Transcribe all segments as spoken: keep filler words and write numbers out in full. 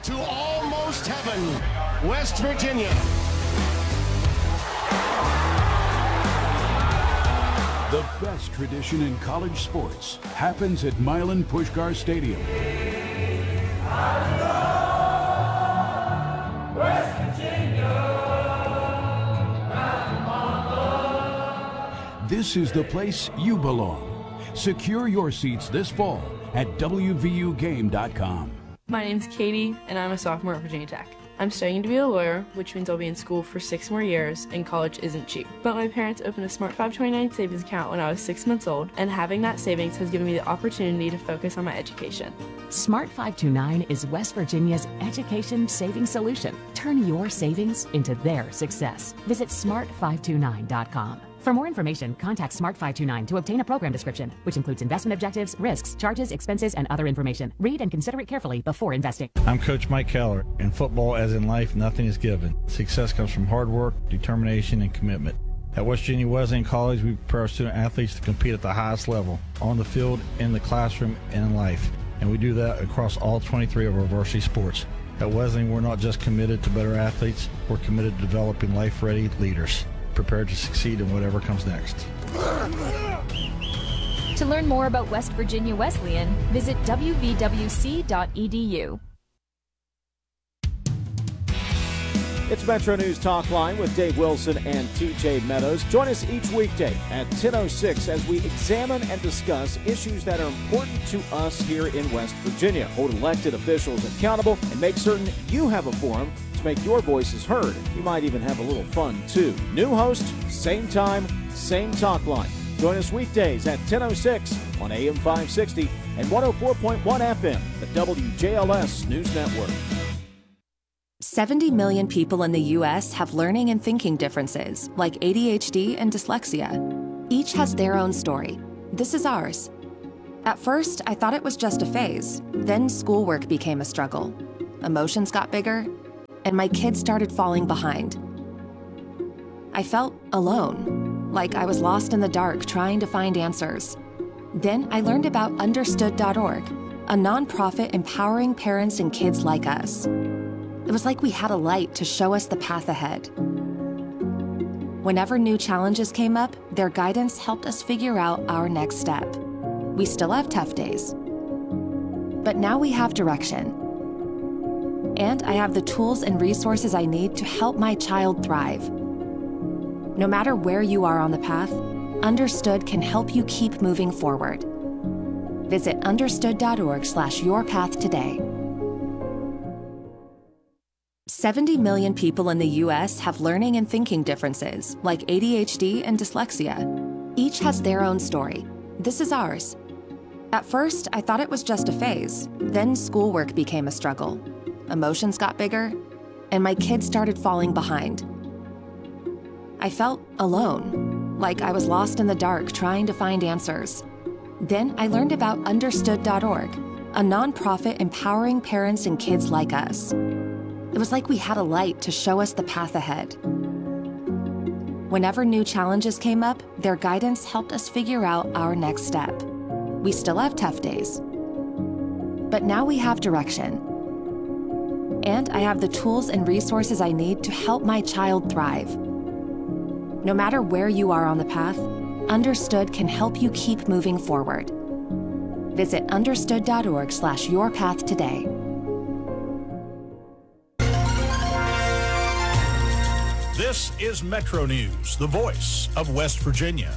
to almost heaven, West Virginia. The best tradition in college sports happens at Milan Puskar Stadium. West Virginia. This is the place you belong. Secure your seats this fall at W V U game dot com. My name's Katie, and I'm a sophomore at Virginia Tech. I'm studying to be a lawyer, which means I'll be in school for six more years, and college isn't cheap. But my parents opened a Smart five twenty-nine savings account when I was six months old, and having that savings has given me the opportunity to focus on my education. Smart five twenty-nine is West Virginia's education savings solution. Turn your savings into their success. Visit smart five twenty-nine dot com. For more information, contact Smart five twenty-nine to obtain a program description, which includes investment objectives, risks, charges, expenses, and other information. Read and consider it carefully before investing. I'm Coach Mike Keller. In football, as in life, nothing is given. Success comes from hard work, determination, and commitment. At West Virginia Wesleyan College, we prepare our student athletes to compete at the highest level, on the field, in the classroom, and in life. And we do that across all twenty-three of our varsity sports. At Wesleyan, we're not just committed to better athletes, we're committed to developing life-ready leaders, prepared to succeed in whatever comes next. To learn more about West Virginia Wesleyan, visit w v w c dot e d u. It's Metro News Talk Line with Dave Wilson and T J Meadows. Join us each weekday at ten oh six as we examine and discuss issues that are important to us here in West Virginia. Hold elected officials accountable and make certain you have a forum to make your voices heard. You might even have a little fun, too. New host, same time, same talk line. Join us weekdays at ten oh six on A M five sixty and one oh four point one F M, the W J L S News Network. seventy million people in the U S have learning and thinking differences, like A D H D and dyslexia. Each has their own story. This is ours. At first, I thought it was just a phase. Then schoolwork became a struggle. Emotions got bigger, and my kids started falling behind. I felt alone, like I was lost in the dark trying to find answers. Then I learned about understood dot org, a nonprofit empowering parents and kids like us. It was like we had a light to show us the path ahead. Whenever new challenges came up, their guidance helped us figure out our next step. We still have tough days, but now we have direction. And I have the tools and resources I need to help my child thrive. No matter where you are on the path, Understood can help you keep moving forward. Visit understood dot org slash your path today. seventy million people in the U S have learning and thinking differences, like A D H D and dyslexia. Each has their own story. This is ours. At first, I thought it was just a phase. Then schoolwork became a struggle. Emotions got bigger, and my kids started falling behind. I felt alone, like I was lost in the dark trying to find answers. Then I learned about understood dot org, a nonprofit empowering parents and kids like us. It was like we had a light to show us the path ahead. Whenever new challenges came up, their guidance helped us figure out our next step. We still have tough days, but now we have direction. And I have the tools and resources I need to help my child thrive. No matter where you are on the path, Understood can help you keep moving forward. Visit understood dot org slash your path today. This is Metro News, the voice of West Virginia.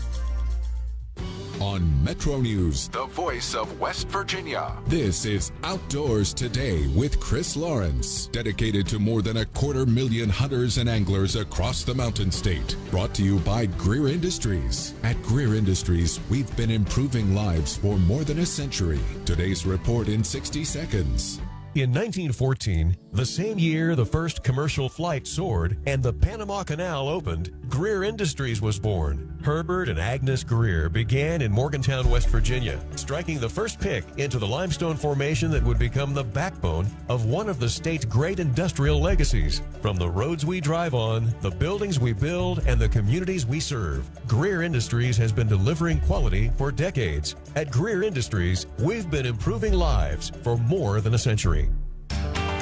On Metro News, the voice of West Virginia. This is Outdoors Today with Chris Lawrence, dedicated to more than a quarter million hunters and anglers across the Mountain State. Brought to you by Greer Industries. At Greer Industries, we've been improving lives for more than a century. Today's report in sixty seconds. In nineteen fourteen, the same year the first commercial flight soared and the Panama Canal opened, Greer Industries was born. Herbert and Agnes Greer began in Morgantown, West Virginia, striking the first pick into the limestone formation that would become the backbone of one of the state's great industrial legacies. From the roads we drive on, the buildings we build, and the communities we serve, Greer Industries has been delivering quality for decades. At Greer Industries, we've been improving lives for more than a century.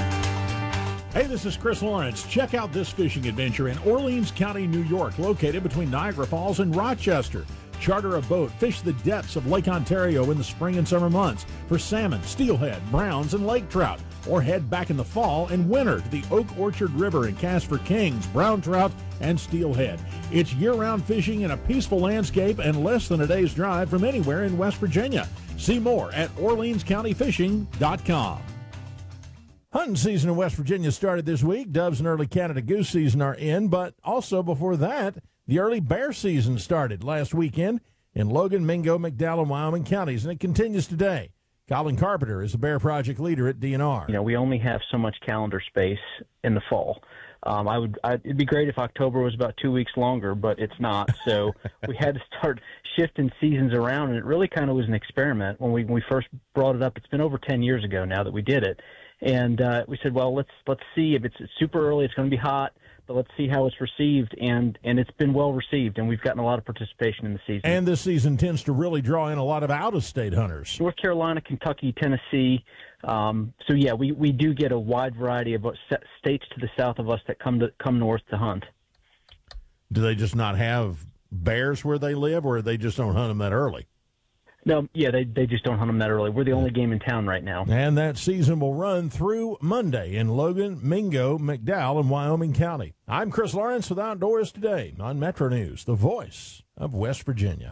Hey, this is Chris Lawrence. Check out this fishing adventure in Orleans County, New York, located between Niagara Falls and Rochester. Charter a boat, fish the depths of Lake Ontario in the spring and summer months for salmon, steelhead, browns, and lake trout. Or head back in the fall and winter to the Oak Orchard River and cast for kings, brown trout, and steelhead. It's year-round fishing in a peaceful landscape and less than a day's drive from anywhere in West Virginia. See more at Orleans County Fishing dot com. Hunting season in West Virginia started this week. Doves and early Canada goose season are in, but also before that, the early bear season started last weekend in Logan, Mingo, McDowell, and Wyoming counties, and it continues today. Colin Carpenter is the Bear Project leader at D N R. You know, we only have so much calendar space in the fall. Um, I would, I, it'd be great if October was about two weeks longer, but it's not. So we had to start shifting seasons around, and it really kind of was an experiment when we when we first brought it up. It's been over ten years ago now that we did it. And uh, we said, well, let's let's see if it's super early. It's going to be hot, but let's see how it's received. And and it's been well received, and we've gotten a lot of participation in the season. And this season tends to really draw in a lot of out-of-state hunters. North Carolina, Kentucky, Tennessee. Um, so yeah, we, we do get a wide variety of states to the south of us that come to come north to hunt. Do they just not have bears where they live, or they just don't hunt them that early? No, yeah, they they just don't hunt them that early. We're the only game in town right now. And that season will run through Monday in Logan, Mingo, McDowell, and Wyoming County. I'm Chris Lawrence with Outdoors Today on Metro News, the voice of West Virginia.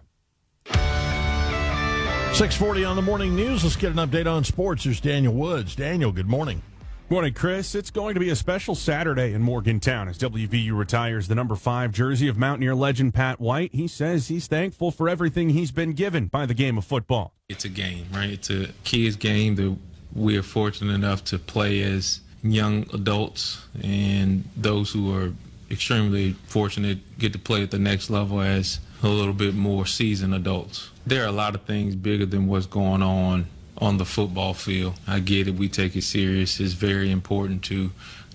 six forty on the morning news. Let's get an update on sports. There's Daniel Woods. Daniel, good morning. Morning, Chris. It's going to be a special Saturday in Morgantown as W V U retires the number five jersey of Mountaineer legend Pat White. He says he's thankful for everything he's been given by the game of football. It's a game, right? It's a kid's game that we are fortunate enough to play as young adults, and those who are extremely fortunate get to play at the next level as a little bit more seasoned adults. There are a lot of things bigger than what's going on on the football field. I get it. We take it serious. It's very important to